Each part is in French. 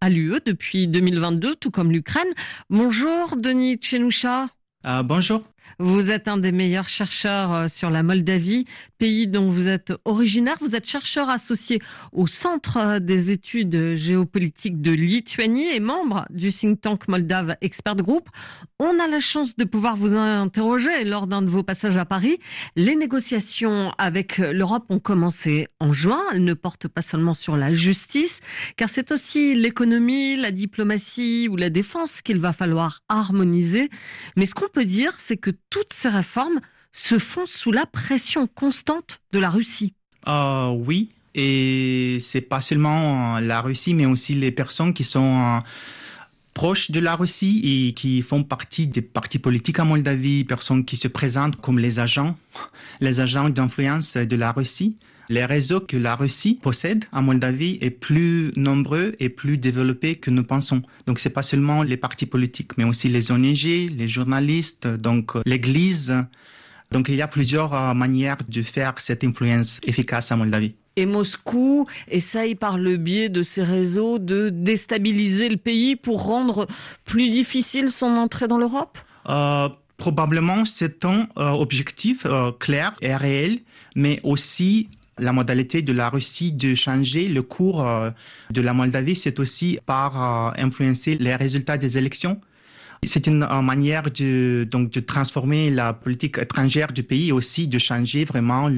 à l'UE depuis 2022, tout comme l'Ukraine. Bonjour Denis Tchenoucha. Bonjour. Vous êtes un des meilleurs chercheurs sur la Moldavie, pays dont vous êtes originaire. Vous êtes chercheur associé au Centre des études géopolitiques de Lituanie et membre du think tank moldave Expert Group. On a la chance de pouvoir vous interroger lors d'un de vos passages à Paris. Les négociations avec l'Europe ont commencé en juin. Elles ne portent pas seulement sur la justice, car c'est aussi l'économie, la diplomatie ou la défense qu'il va falloir harmoniser. Mais ce qu'on peut dire, c'est que toutes ces réformes se font sous la pression constante de la Russie. Oui, et c'est pas seulement la Russie, mais aussi les personnes qui sont proches de la Russie et qui font partie des partis politiques en Moldavie, personnes qui se présentent comme les agents d'influence de la Russie. Les réseaux que la Russie possède en Moldavie est plus nombreux et plus développé que nous pensons. Donc c'est pas seulement les partis politiques, mais aussi les ONG, les journalistes, donc l'Église. Donc il y a plusieurs manières de faire cette influence efficace en Moldavie. Et Moscou essaye par le biais de ces réseaux de déstabiliser le pays pour rendre plus difficile son entrée dans l'Europe ? Probablement c'est un objectif clair et réel, mais aussi la modalité de la Russie de changer le cours de la Moldavie, c'est aussi par influencer les résultats des élections. C'est une manière de transformer la politique étrangère du pays et aussi de changer vraiment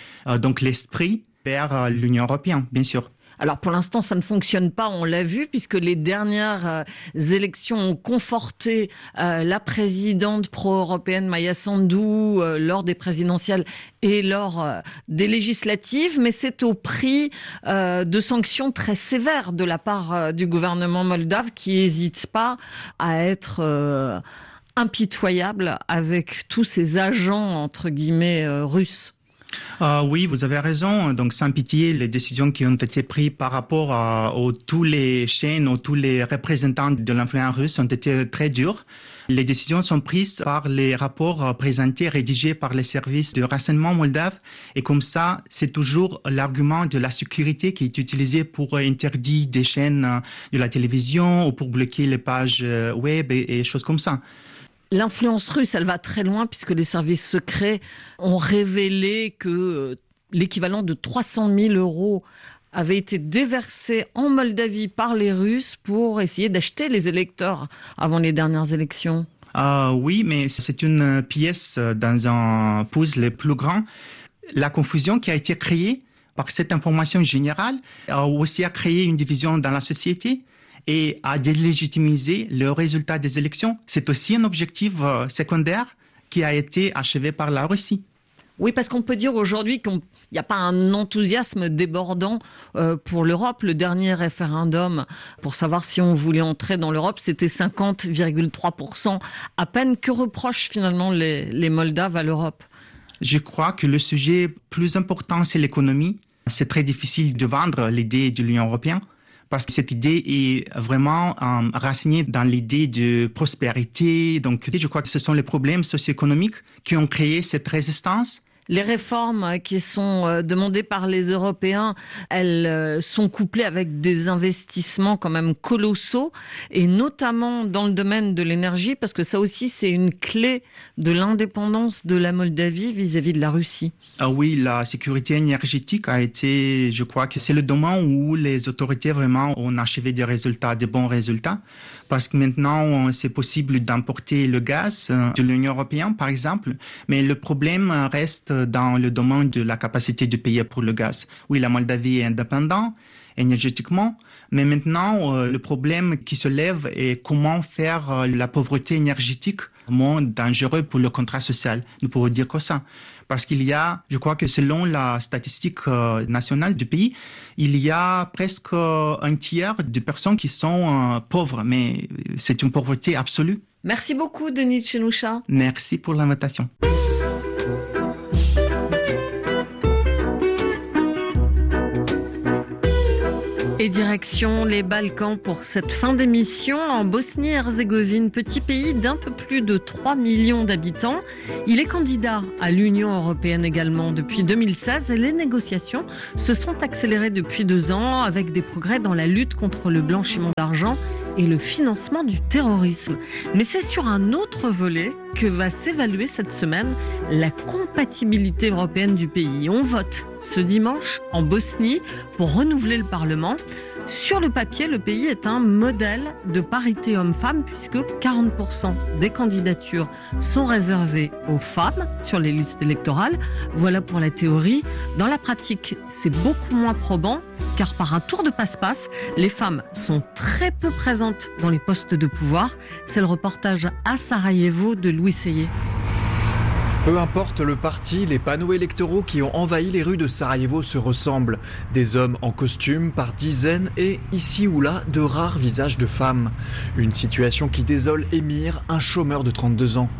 l'esprit vers l'Union européenne, bien sûr. Alors pour l'instant, ça ne fonctionne pas, on l'a vu, puisque les dernières élections ont conforté la présidente pro-européenne Maia Sandu lors des présidentielles et lors des législatives, mais c'est au prix de sanctions très sévères de la part du gouvernement moldave qui n'hésite pas à être impitoyable avec tous ces agents, entre guillemets, russes. Oui, vous avez raison. Donc, sans pitié, les décisions qui ont été prises par rapport à tous les chaînes, tous les représentants de l'influence russe ont été très dures. Les décisions sont prises par les rapports présentés, rédigés par les services de renseignement moldaves. Et comme ça, c'est toujours l'argument de la sécurité qui est utilisé pour interdire des chaînes de la télévision ou pour bloquer les pages web et choses comme ça. L'influence russe, elle va très loin puisque les services secrets ont révélé que l'équivalent de 300 000 € avait été déversé en Moldavie par les Russes pour essayer d'acheter les électeurs avant les dernières élections. Oui, mais c'est une pièce dans un puzzle plus grand. La confusion qui a été créée par cette information générale a aussi créé une division dans la société et à délégitimiser le résultat des élections. C'est aussi un objectif secondaire qui a été achevé par la Russie. Oui, parce qu'on peut dire aujourd'hui qu'il n'y a pas un enthousiasme débordant pour l'Europe. Le dernier référendum pour savoir si on voulait entrer dans l'Europe, c'était 50,3% à peine. Que reprochent finalement les Moldaves à l'Europe ? Je crois que le sujet plus important, c'est l'économie. C'est très difficile de vendre l'idée de l'Union européenne, parce que cette idée est vraiment racinée dans l'idée de prospérité. Donc, je crois que ce sont les problèmes socio-économiques qui ont créé cette résistance. Les réformes qui sont demandées par les Européens, elles sont couplées avec des investissements quand même colossaux, et notamment dans le domaine de l'énergie, parce que ça aussi, c'est une clé de l'indépendance de la Moldavie vis-à-vis de la Russie. Ah oui, la sécurité énergétique a été, je crois que c'est le domaine où les autorités vraiment ont achevé des bons résultats, parce que maintenant, c'est possible d'importer le gaz de l'Union européenne, par exemple, mais le problème reste dans le domaine de la capacité de payer pour le gaz. Oui, la Moldavie est indépendante énergétiquement, mais maintenant, le problème qui se lève est comment faire la pauvreté énergétique moins dangereuse pour le contrat social. Nous pouvons dire que ça. Parce qu'il y a, je crois que selon la statistique nationale du pays, il y a presque un tiers de personnes qui sont pauvres, mais c'est une pauvreté absolue. Merci beaucoup, Denis Tchenoucha. Merci pour l'invitation. Et direction les Balkans pour cette fin d'émission. En Bosnie-Herzégovine, petit pays d'un peu plus de 3 millions d'habitants. Il est candidat à l'Union européenne également depuis 2016 et les négociations se sont accélérées depuis 2 ans avec des progrès dans la lutte contre le blanchiment d'argent et le financement du terrorisme. Mais c'est sur un autre volet que va s'évaluer cette semaine la compatibilité européenne du pays. On vote ce dimanche en Bosnie pour renouveler le Parlement. Sur le papier, le pays est un modèle de parité homme-femme puisque 40% des candidatures sont réservées aux femmes sur les listes électorales. Voilà pour la théorie. Dans la pratique, c'est beaucoup moins probant car par un tour de passe-passe, les femmes sont très peu présentes dans les postes de pouvoir. C'est le reportage à Sarajevo de Louis Seyé. Peu importe le parti, les panneaux électoraux qui ont envahi les rues de Sarajevo se ressemblent. Des hommes en costume par dizaines et, ici ou là, de rares visages de femmes. Une situation qui désole Emir, un chômeur de 32 ans.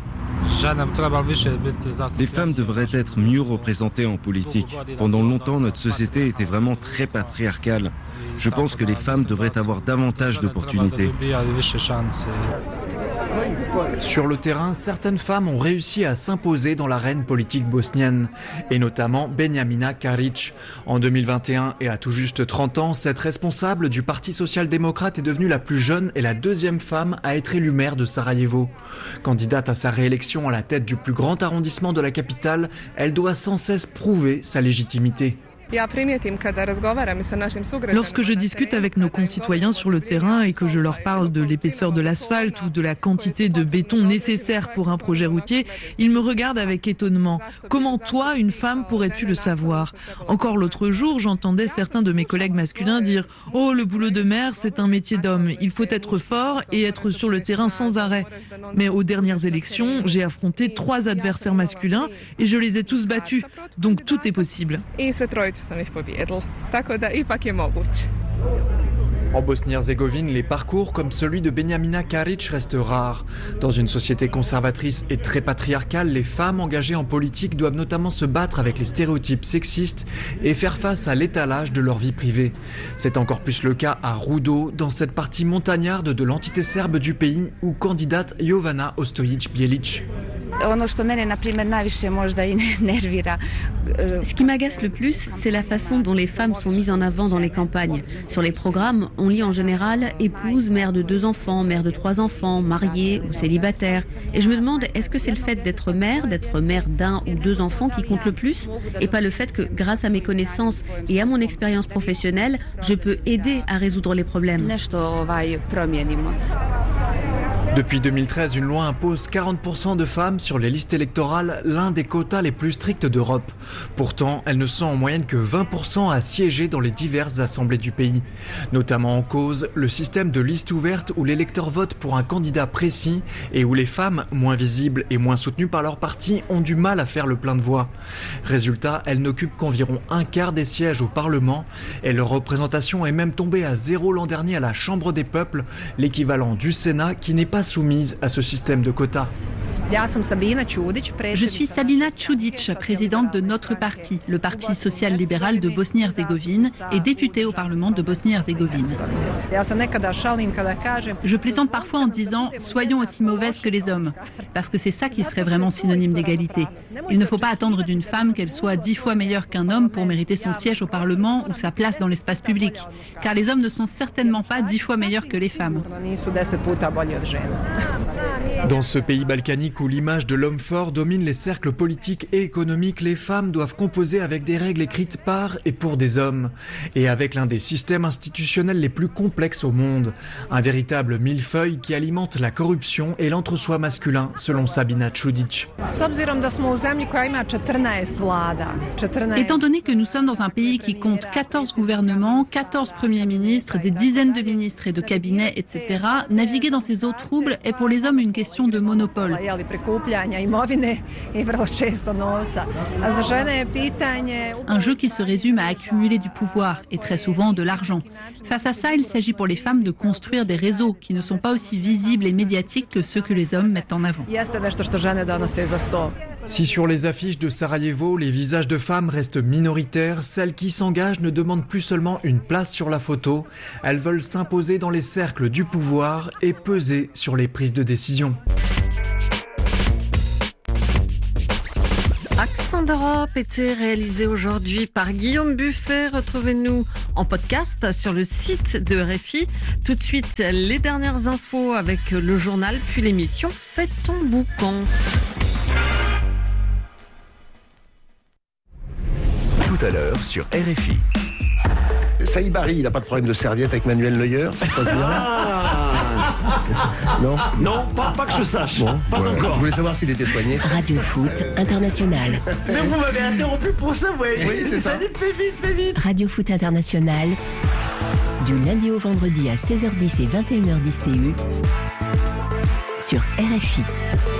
Les femmes devraient être mieux représentées en politique. Pendant longtemps, notre société était vraiment très patriarcale. Je pense que les femmes devraient avoir davantage d'opportunités. Sur le terrain, certaines femmes ont réussi à s'imposer dans l'arène politique bosnienne, et notamment Benjamina Karić. En 2021 et à tout juste 30 ans, cette responsable du Parti social-démocrate est devenue la plus jeune et la deuxième femme à être élue maire de Sarajevo. Candidate à sa réélection à la tête du plus grand arrondissement de la capitale, elle doit sans cesse prouver sa légitimité. Lorsque je discute avec nos concitoyens sur le terrain et que je leur parle de l'épaisseur de l'asphalte ou de la quantité de béton nécessaire pour un projet routier, ils me regardent avec étonnement. Comment toi, une femme, pourrais-tu le savoir? Encore l'autre jour, j'entendais certains de mes collègues masculins dire « Oh, le boulot de maire, c'est un métier d'homme. Il faut être fort et être sur le terrain sans arrêt. » Mais aux dernières élections, j'ai affronté 3 adversaires masculins et je les ai tous battus. Donc tout est possible. En Bosnie-Herzégovine, les parcours comme celui de Benjamina Karić restent rares. Dans une société conservatrice et très patriarcale, les femmes engagées en politique doivent notamment se battre avec les stéréotypes sexistes et faire face à l'étalage de leur vie privée. C'est encore plus le cas à Rudo, dans cette partie montagnarde de l'entité serbe du pays où candidate Jovana Ostojić-Bjelić. Ce qui m'agace le plus, c'est la façon dont les femmes sont mises en avant dans les campagnes. Sur les programmes, on lit en général épouse, mère de 2 enfants, mère de 3 enfants, mariée ou célibataire. Et je me demande, est-ce que c'est le fait d'être mère d'un ou 2 enfants qui compte le plus, et pas le fait que, grâce à mes connaissances et à mon expérience professionnelle, je peux aider à résoudre les problèmes. Depuis 2013, une loi impose 40% de femmes sur les listes électorales, l'un des quotas les plus stricts d'Europe. Pourtant, elles ne sont en moyenne que 20% à siéger dans les diverses assemblées du pays. Notamment en cause, le système de liste ouverte où l'électeur vote pour un candidat précis et où les femmes, moins visibles et moins soutenues par leur parti, ont du mal à faire le plein de voix. Résultat, elles n'occupent qu'environ un quart des sièges au Parlement et leur représentation est même tombée à 0 l'an dernier à la Chambre des peuples, l'équivalent du Sénat qui n'est pas soumise à ce système de quotas. Je suis Sabina Čudić, présidente de notre parti, le Parti social-libéral de Bosnie-Herzégovine, et députée au Parlement de Bosnie-Herzégovine. Je plaisante parfois en disant « soyons aussi mauvaises que les hommes », parce que c'est ça qui serait vraiment synonyme d'égalité. Il ne faut pas attendre d'une femme qu'elle soit 10 fois meilleure qu'un homme pour mériter son siège au Parlement ou sa place dans l'espace public, car les hommes ne sont certainement pas 10 fois meilleurs que les femmes. Dans ce pays balkanique où l'image de l'homme fort domine les cercles politiques et économiques, les femmes doivent composer avec des règles écrites par et pour des hommes. Et avec l'un des systèmes institutionnels les plus complexes au monde. Un véritable millefeuille qui alimente la corruption et l'entre-soi masculin, selon Sabina Čudić. Étant donné que nous sommes dans un pays qui compte 14 gouvernements, 14 premiers ministres, des dizaines de ministres et de cabinets, etc., naviguer dans ces eaux troubles est pour les hommes une question de monopole. Un jeu qui se résume à accumuler du pouvoir et très souvent de l'argent. Face à ça, il s'agit pour les femmes de construire des réseaux qui ne sont pas aussi visibles et médiatiques que ceux que les hommes mettent en avant. Si sur les affiches de Sarajevo, les visages de femmes restent minoritaires, celles qui s'engagent ne demandent plus seulement une place sur la photo, elles veulent s'imposer dans les cercles du pouvoir et peser sur les prises de décision. Accent d'Europe était réalisé aujourd'hui par Guillaume Buffet. Retrouvez-nous en podcast sur le site de RFI. Tout de suite, les dernières infos avec le journal, puis l'émission Fais ton boucan. Tout à l'heure sur RFI. Saïd Barry, il n'a pas de problème de serviette avec Manuel Neuer, ça se passe bien. Non, pas que je sache. Bon, pas voilà. encore. Je voulais savoir s'il était soigné. Radio Foot International. Mais vous m'avez interrompu pour ça, Oui, c'est ça. Allez, fais vite. Radio Foot International. Du lundi au vendredi à 16h10 et 21h10 TU. Sur RFI.